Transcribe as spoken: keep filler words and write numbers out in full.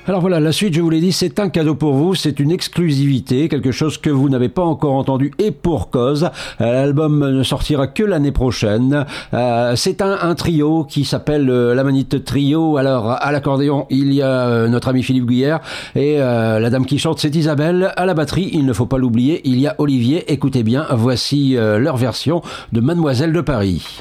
Alors voilà, la suite, je vous l'ai dit, c'est un cadeau pour vous, c'est une exclusivité, quelque chose que vous n'avez pas encore entendu et pour cause. Euh, L'album ne sortira que l'année prochaine. Euh, c'est un, un trio qui s'appelle euh, l'Amanite Trio. Alors à l'accordéon, il y a euh, notre ami Philippe Guyère et euh, la dame qui chante, c'est Isabelle. À la batterie, il ne faut pas l'oublier, il y a Olivier. Écoutez bien, voici euh, leur version de Mademoiselle de Paris.